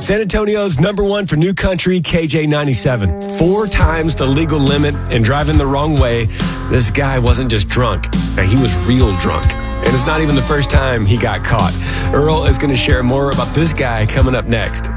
San Antonio's number one for new country, KJ97. 4 times the legal limit and driving the wrong way. This guy wasn't just drunk. Now, he was real drunk. And it's not even the first time he got caught. Earl is going to share more about this guy coming up next.